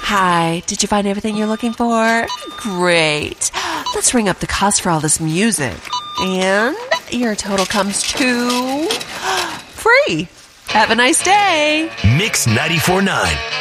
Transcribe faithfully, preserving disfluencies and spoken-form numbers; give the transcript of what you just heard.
Hi, did you find everything you're looking for? Great. Let's ring up the cost for all this music. And your total comes to free. Have a nice day. Mix ninety-four point nine.